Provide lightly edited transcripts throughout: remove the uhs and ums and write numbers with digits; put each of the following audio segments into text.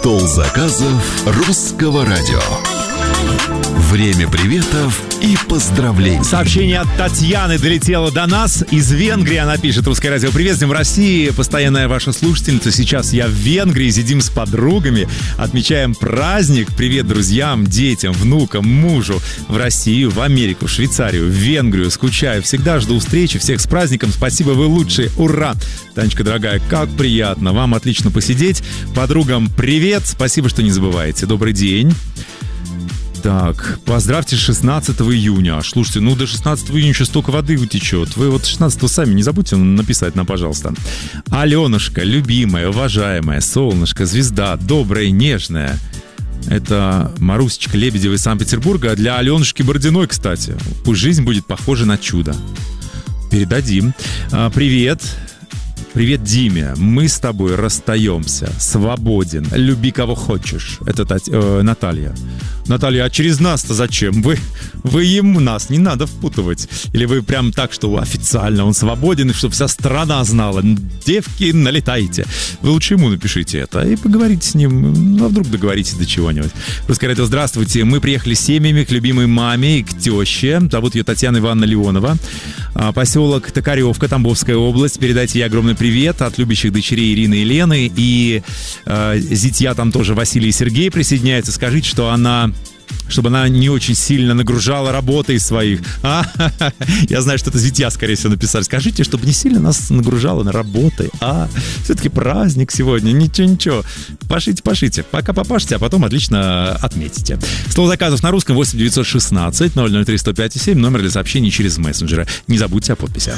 Стол заказов русского радио. Время приветов и поздравлений. Сообщение от Татьяны долетело до нас. Из Венгрии она пишет: русское радио, привет, с Днем России. Постоянная ваша слушательница. Сейчас я в Венгрии, сидим с подругами, отмечаем праздник. Привет друзьям, детям, внукам, мужу. В Россию, в Америку, в Швейцарию, в Венгрию. Скучаю, всегда жду встречи. Всех с праздником. Спасибо, вы лучшие. Ура! Танечка, дорогая, как приятно. Вам отлично посидеть. Подругам привет. Спасибо, что не забываете. Добрый день. Так, поздравьте 16 июня. Слушайте, до 16 июня еще столько воды утечет. Вы 16 сами не забудьте написать нам, пожалуйста. Аленушка, любимая, уважаемая, солнышко, звезда, добрая, нежная. Это Марусечка Лебедева из Санкт-Петербурга. А для Аленушки Бородиной, кстати. Пусть жизнь будет похожа на чудо. Передадим. Привет. Привет, Диме. Мы с тобой расстаемся. Свободен. Люби кого хочешь. Это Наталья. Наталья, а через нас-то зачем? Вы ему нас не надо впутывать. Или вы прям так, что официально он свободен, и чтобы вся страна знала. Девки, налетайте. Вы лучше ему напишите это и поговорите с ним. А вдруг договоритесь до чего-нибудь. Русское радио, здравствуйте. Мы приехали с семьями к любимой маме и к теще. Зовут ее Татьяна Ивановна Леонова. Поселок Токаревка, Тамбовская область. Передайте ей огромный привет от любящих дочерей Ирины и Лены. И зятья там тоже Василий и Сергей присоединяются. Скажите, чтобы она не очень сильно нагружала работой своих. Я знаю, что это зятья, скорее всего, написали. Скажите, чтобы не сильно нас нагружала на работы. Все-таки праздник сегодня. Ничего. Пошите. Пока попашите, а потом отлично отметите. Слово заказов на русском 8 916 003 105 7. Номер для сообщений через мессенджеры. Не забудьте о подписи.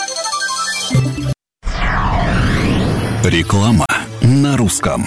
Реклама на русском.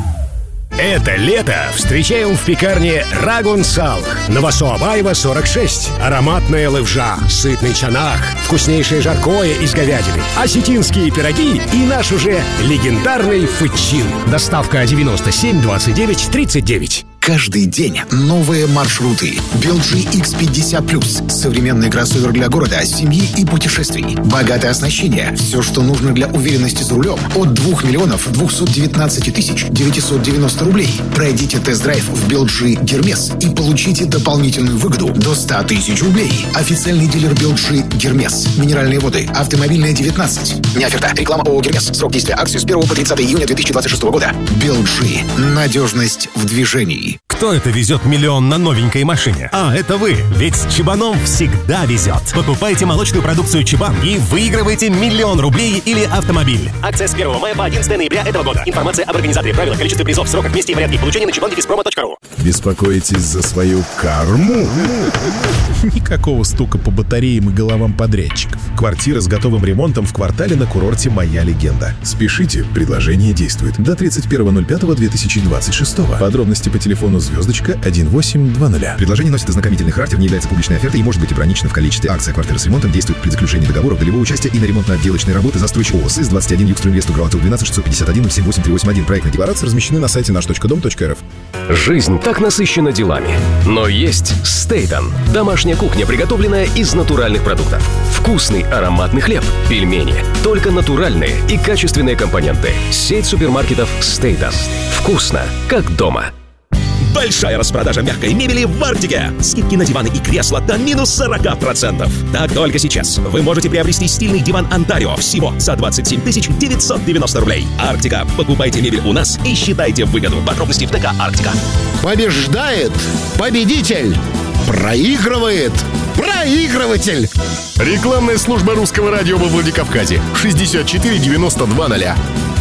Это лето встречаем в пекарне Рагун Салх. Новосоабаева, 46. Ароматная левжа, сытный чанах, вкуснейшее жаркое из говядины, осетинские пироги и наш уже легендарный фычин. Доставка 97 29 39. Каждый день новые маршруты. BLG X50+. Современный кроссовер для города, семьи и путешествий. Богатое оснащение. Все, что нужно для уверенности за рулем. От 2 миллионов 219 тысяч 990 рублей. Пройдите тест-драйв в BLG Гермес и получите дополнительную выгоду до 100 тысяч рублей. Официальный дилер BLG Гермес. Минеральные воды. Автомобильная 19. Не оферта. Реклама ООО Гермес. Срок действия акции с 1 по 30 июня 2026 года. BLG. Надежность в движении. Кто это везет миллион на новенькой машине? Это вы! Ведь с Чебаном всегда везет. Покупайте молочную продукцию Чебан и выигрывайте 1 000 000 рублей или автомобиль. Акция с 1 мая по 11 ноября этого года. Информация об организаторе, правилах, количестве призов, сроках, месте и порядке получения на чебан-promo.ru. Беспокоитесь за свою карму? Никакого стука по батареям и головам подрядчиков. Квартира с готовым ремонтом в квартале на курорте «Моя легенда». Спешите, предложение действует до 31.05.2026. Подробности по телефону *1820. Предложение носит ознакомительный характер, не является публичной офертой и может быть ограничено в количестве. Акция «Квартира с ремонтом» действует при заключении договора долевого участия и на ремонтно-отделочные работы застройщик ООО СИС 21 Югстройинвест Угралатур 12 651 078 381. Проектная декларация размещены на сайте наш.дом.рф. Жизнь так насыщена делами. Но есть Стейтон. Домашняя кухня, приготовленная из натуральных продуктов. Вкусный ароматный хлеб, пельмени. Только натуральные и качественные компоненты. Сеть супермаркетов Стейтон. Вкусно, как дома. Большая распродажа мягкой мебели в Арктике. Скидки на диваны и кресла до минус 40%. Так только сейчас вы можете приобрести стильный диван Онтарио всего за 27 990 рублей. Арктика. Покупайте мебель у нас и считайте выгоду. Подробности в ТК Арктика. Побеждает победитель. Проигрывает проигрыватель. Рекламная служба русского радио во Владикавказе. 64 92 0.